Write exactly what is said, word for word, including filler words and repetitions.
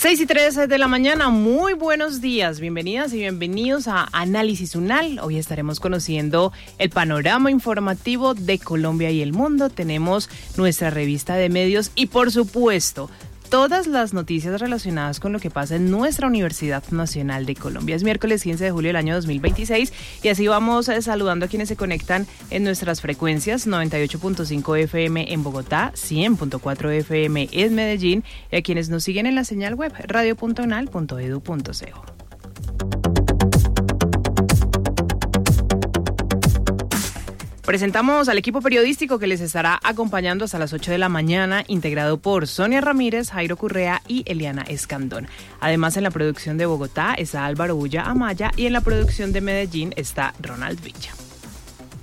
seis y tres de la mañana, muy buenos días, bienvenidas y bienvenidos a Análisis UNAL. Hoy estaremos conociendo el panorama informativo de Colombia y el mundo. Tenemos nuestra revista de medios y, por supuesto, todas las noticias relacionadas con lo que pasa en nuestra Universidad Nacional de Colombia. Es miércoles quince de julio del año dos mil veintiséis y así vamos eh, saludando a quienes se conectan en nuestras frecuencias noventa y ocho punto cinco F M en Bogotá, cien punto cuatro F M en Medellín y a quienes nos siguen en la señal web radio punto unal punto edu punto co. Presentamos al equipo periodístico que les estará acompañando hasta las ocho de la mañana, integrado por Sonia Ramírez, Jairo Correa y Eliana Escandón. Además, en la producción de Bogotá está Álvaro Bulla Amaya y en la producción de Medellín está Ronald Villa.